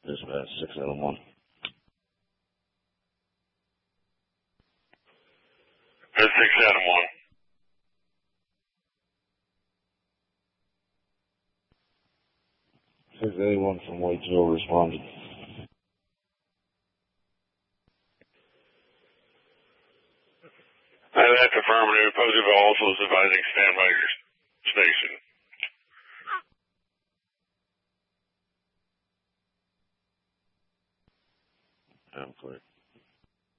Dispatch 671. That's 671. 681 from Whitesville responded. That's affirmative. Positivo also is advising stand by your station.